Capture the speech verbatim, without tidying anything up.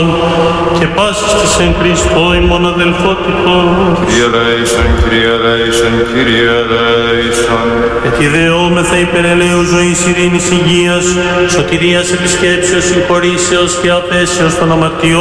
και πάσης της εν Χριστώ ημών αδελφότητος. Κύριε ελέησον, Κύριε ελέησον, Κύριε ελέησον. Ετιδεόμεθα υπερελαίου ζωής, ειρήνης, υγείας, σωτηρίας, επισκέψεως, συγχωρήσεως και αφέσεως των αμαρτιών